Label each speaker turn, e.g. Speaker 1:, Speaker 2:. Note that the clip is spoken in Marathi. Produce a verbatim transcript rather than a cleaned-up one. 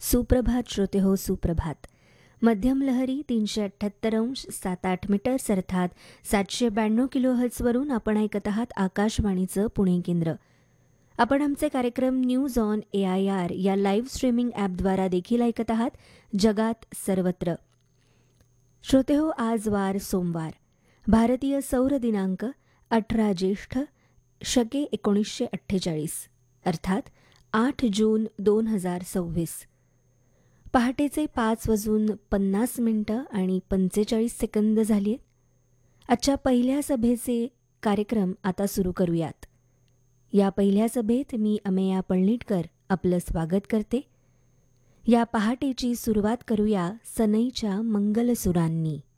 Speaker 1: सुप्रभात श्रोते हो सुप्रभात. मध्यम लहरी तीनशे अठ्ठ्याहत्तर अंश सात आठ मीटर्स अर्थात सातशे ब्याण्णव किलो हर्ट्झवरून आपण ऐकत आहात आकाशवाणीचं पुणे केंद्र. आपण आमचे कार्यक्रम news on A I R या लाईव्ह स्ट्रीमिंग ॲपद्वारा देखील ऐकत आहात जगात सर्वत्र. श्रोते हो, आज वार सोमवार, भारतीय सौर दिनांक अठरा ज्येष्ठ शके एकोणीसशे अठ्ठेचाळीस अर्थात आठ जून दोन हजार सव्वीस. पहाटेचे पाच वाजून पन्नास मिनटं आणि पंचेचाळीस सेकंद झाली आहेत. आजच्या पहिल्या सभेचे कार्यक्रम आता सुरू करूयात. या पहिल्या सभेत मी अमेया पळणीटकर आपलं स्वागत करते. या पहाटेची सुरुवात करूया सनईच्या मंगलसुरांनी.